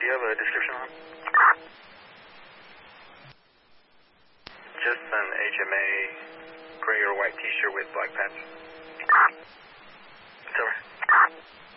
Do you have a description on? Just an HMA gray or white t-shirt with black pants.